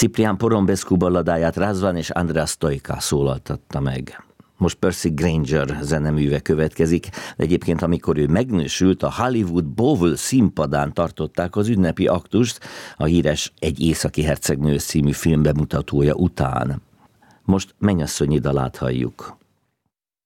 Ciprián Porumboescu balladáját Razvan és András Stoica szólaltatta meg. Most Percy Granger zeneműve következik. Egyébként, amikor ő megnősült, a Hollywood Bowl színpadán tartották az ünnepi aktust a híres Egy északi hercegnő című film bemutatója után. Most Mennyasszonyi dalát halljuk.